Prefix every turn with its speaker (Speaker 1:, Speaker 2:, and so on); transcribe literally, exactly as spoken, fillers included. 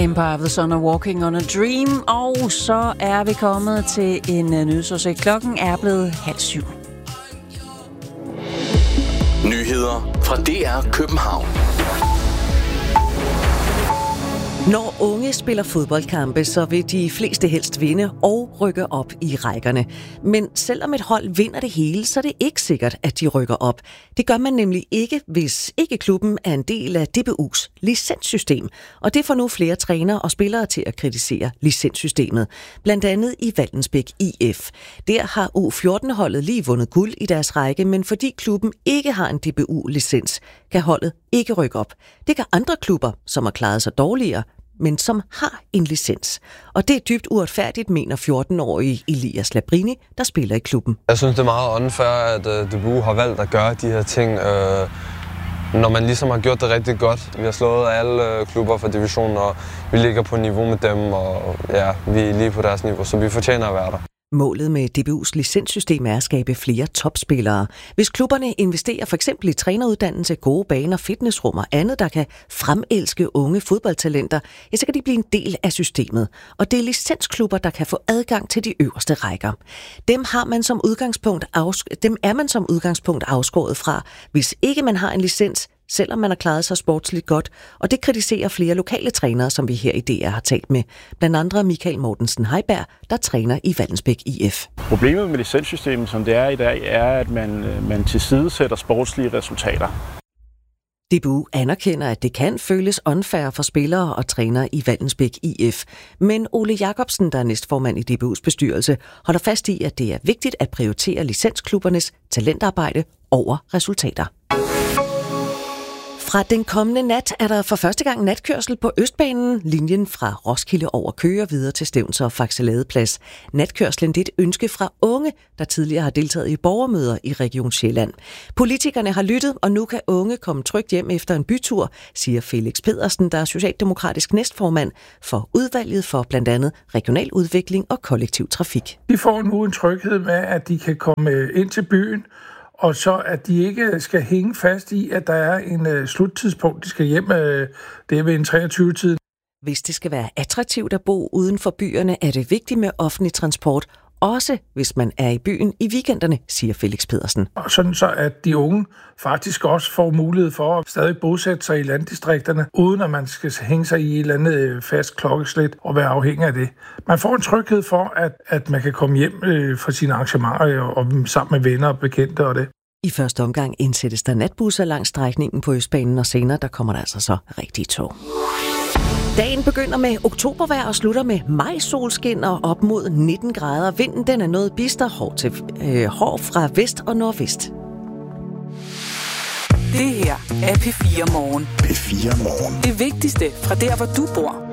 Speaker 1: Empire of the Sun og Walking on a Dream. Og så er vi kommet til en nyhedsoversigt. Klokken er blevet halv syv.
Speaker 2: Nyheder fra D R København.
Speaker 3: Når unge spiller fodboldkampe, så vil de fleste helst vinde og rykke op i rækkerne. Men selvom et hold vinder det hele, så er det ikke sikkert, at de rykker op. Det gør man nemlig ikke, hvis ikke klubben er en del af D B U's licenssystem. Og det får nu flere trænere og spillere til at kritisere licenssystemet. Blandt andet i Vallensbæk I F. Der har U fjorten-holdet lige vundet guld i deres række, men fordi klubben ikke har en D B U-licens, kan holdet ikke rykke op. Det kan andre klubber, som har klaret sig dårligere, men som har en licens. Og det er dybt uretfærdigt, mener fjorten-årige Elias Labrini, der spiller i klubben.
Speaker 4: Jeg synes, det er meget unfair, at uh, D B U har valgt at gøre de her ting, uh, når man ligesom har gjort det rigtig godt. Vi har slået alle uh, klubber fra divisionen, og vi ligger på niveau med dem, og ja, vi er lige på deres niveau, så vi fortjener at være der.
Speaker 3: Målet med D B U's licenssystem er at skabe flere topspillere. Hvis klubberne investerer for eksempel i træneruddannelse, gode baner, fitnessrum og andet, der kan fremelske unge fodboldtalenter, ja, så kan de blive en del af systemet. Og det er licensklubber, der kan få adgang til de øverste rækker. Dem, har man som udgangspunkt afsk- Dem er man som udgangspunkt afskåret fra, hvis ikke man har en licens, selvom man har klaret sig sportsligt godt, og det kritiserer flere lokale trænere, som vi her i D R har talt med. Blandt andre Michael Mortensen Heiberg, der træner i Vallensbæk I F.
Speaker 5: Problemet med licenssystemet, som det er i dag, er, at man, man tilsidesætter sportslige resultater.
Speaker 3: D B U anerkender, at det kan føles unfair for spillere og trænere i Vallensbæk I F. Men Ole Jacobsen, der er næstformand i D B U's bestyrelse, holder fast i, at det er vigtigt at prioritere licensklubbernes talentarbejde over resultater. Fra den kommende nat er der for første gang natkørsel på Østbanen. Linjen fra Roskilde over Køge videre til Stevns og Faxeladeplads. Natkørslen det er et ønske fra unge, der tidligere har deltaget i borgermøder i Region Sjælland. Politikerne har lyttet, og nu kan unge komme trygt hjem efter en bytur, siger Felix Pedersen, der er socialdemokratisk næstformand for udvalget for blandt andet regional udvikling og kollektiv trafik.
Speaker 6: De får nu en tryghed med, at de kan komme ind til byen, og så at de ikke skal hænge fast i, at der er en uh, sluttidspunkt, de skal hjem, uh, det er ved en treogtyve-tid.
Speaker 3: Hvis det skal være attraktivt at bo uden for byerne, er det vigtigt med offentlig transport, også hvis man er i byen i weekenderne, siger Felix Pedersen.
Speaker 6: Og sådan så, at de unge faktisk også får mulighed for at stadig bosætte sig i landdistrikterne, uden at man skal hænge sig i et eller andet fast klokkeslæt og være afhængig af det. Man får en tryghed for, at, at man kan komme hjem øh, fra sine arrangementer og, og sammen med venner og bekendte og det.
Speaker 3: I første omgang indsættes der natbusser langs strækningen på Østbanen, og senere der kommer der altså så rigtige tog. Dagen begynder med oktobervejr og slutter med majsolskin og op mod nitten grader. Vinden den er noget bister, hård, til, øh, hård fra vest og nordvest.
Speaker 7: Det her er P fire Morgen.
Speaker 2: P fire Morgen.
Speaker 7: Det vigtigste fra der, hvor du bor.